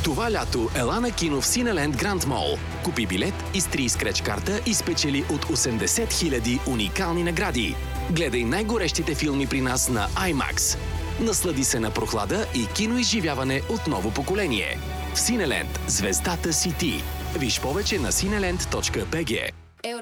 Това лято ела на кино в Cineland Grand Mall. Купи билет, изтри скреч карта и спечели от 80 000 уникални награди. Гледай най-горещите филми при нас на IMAX. Наслади се на прохлада и киноизживяване от ново поколение. В Cineland звездата си ти. Виж повече на cineland.bg.